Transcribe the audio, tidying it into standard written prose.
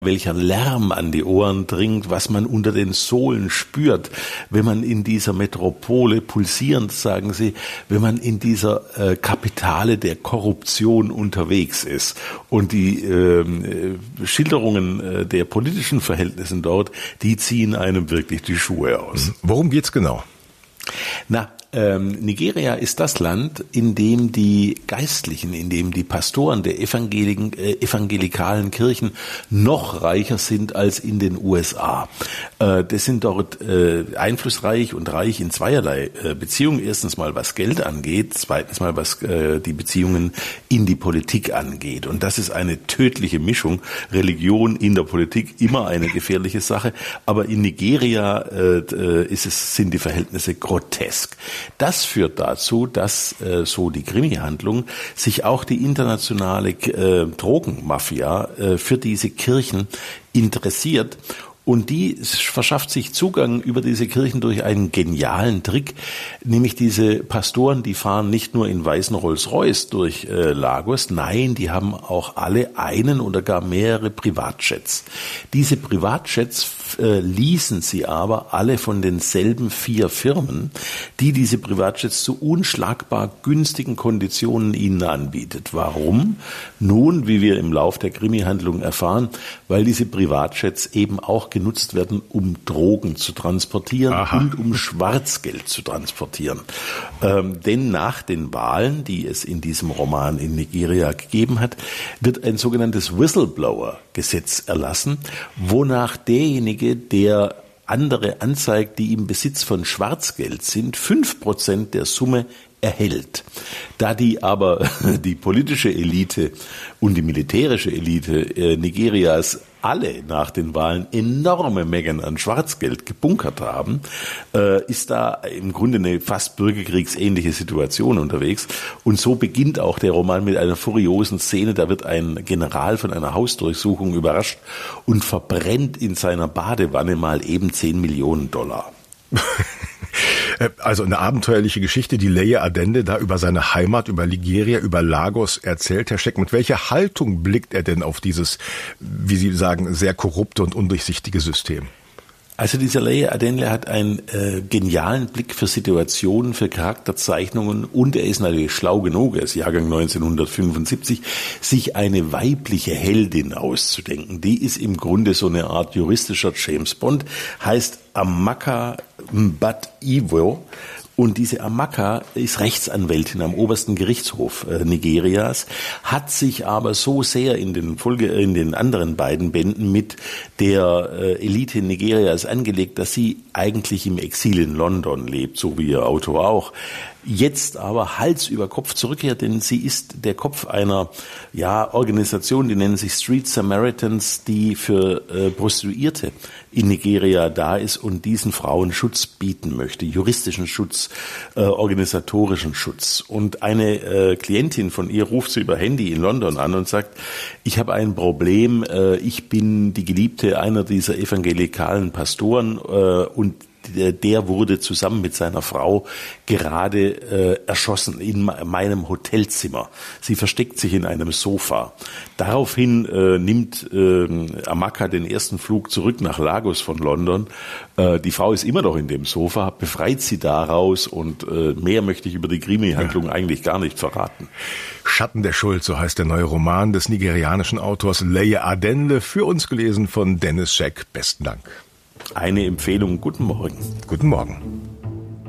welcher Lärm an die Ohren dringt, was man unter den Sohlen spürt, wenn man in dieser Metropole pulsierend, sagen sie, wenn man in dieser Kapitale der Korruption unterwegs ist. Und die Schilderungen der politischen Verhältnissen dort, die ziehen einem wirklich die Schuhe aus. Worum geht's genau? Nigeria ist das Land, in dem die Geistlichen, in dem die Pastoren der evangelikalen Kirchen noch reicher sind als in den USA. Das sind dort einflussreich und reich in zweierlei Beziehungen. Erstens mal, was Geld angeht, zweitens mal, was die Beziehungen in die Politik angeht. Und das ist eine tödliche Mischung. Religion in der Politik, immer eine gefährliche Sache. Aber in Nigeria sind die Verhältnisse grotesk. Das führt dazu, dass so die Krimi-Handlung sich auch die internationale Drogenmafia für diese Kirchen interessiert. Und die verschafft sich Zugang über diese Kirchen durch einen genialen Trick, nämlich diese Pastoren, die fahren nicht nur in weißen Rolls-Royce durch Lagos, nein, die haben auch alle einen oder gar mehrere Privatjets. Diese Privatjets leasen sie aber alle von denselben 4 Firmen, die diese Privatjets zu unschlagbar günstigen Konditionen ihnen anbietet. Warum? Nun, wie wir im Lauf der Krimi-Handlung erfahren, weil diese Privatjets eben auch genutzt werden, um Drogen zu transportieren und um Schwarzgeld zu transportieren. Denn nach den Wahlen, die es in diesem Roman in Nigeria gegeben hat, wird ein sogenanntes Whistleblower-Gesetz erlassen, wonach derjenige, der andere anzeigt, die im Besitz von Schwarzgeld sind, 5% der Summe erhält. Da die aber die politische Elite und die militärische Elite Nigerias alle nach den Wahlen enorme Mengen an Schwarzgeld gebunkert haben, ist da im Grunde eine fast bürgerkriegsähnliche Situation unterwegs. Und so beginnt auch der Roman mit einer furiosen Szene. Da wird ein General von einer Hausdurchsuchung überrascht und verbrennt in seiner Badewanne mal eben 10 Millionen Dollar. Also eine abenteuerliche Geschichte, die Leye Adende da über seine Heimat, über Nigeria, über Lagos erzählt. Herr Scheck, mit welcher Haltung blickt er denn auf dieses, wie Sie sagen, sehr korrupte und undurchsichtige System? Also dieser Leye Adende hat einen genialen Blick für Situationen, für Charakterzeichnungen und er ist natürlich schlau genug, er ist Jahrgang 1975, sich eine weibliche Heldin auszudenken. Die ist im Grunde so eine Art juristischer James Bond, heißt Amaka Mbadiwo. Und diese Amaka ist Rechtsanwältin am obersten Gerichtshof Nigerias, hat sich aber so sehr in den anderen beiden Bänden mit der Elite Nigerias angelegt, dass sie eigentlich im Exil in London lebt, so wie ihr Autor auch. Jetzt aber Hals über Kopf zurückkehrt, denn sie ist der Kopf einer Organisation, die nennen sich Street Samaritans, die für Prostituierte in Nigeria da ist und diesen Frauen Schutz bieten möchte, juristischen Schutz, organisatorischen Schutz. Und eine Klientin von ihr ruft sie über Handy in London an und sagt, ich habe ein Problem, ich bin die Geliebte einer dieser evangelikalen Pastoren und der wurde zusammen mit seiner Frau gerade erschossen in meinem Hotelzimmer. Sie versteckt sich in einem Sofa. Daraufhin nimmt Amaka den ersten Flug zurück nach Lagos von London. Die Frau ist immer noch in dem Sofa, befreit sie daraus und mehr möchte ich über die Krimi-Handlung eigentlich gar nicht verraten. Schatten der Schuld, so heißt der neue Roman des nigerianischen Autors Leye Adende, für uns gelesen von Dennis Scheck. Besten Dank. Eine Empfehlung. Guten Morgen. Guten Morgen.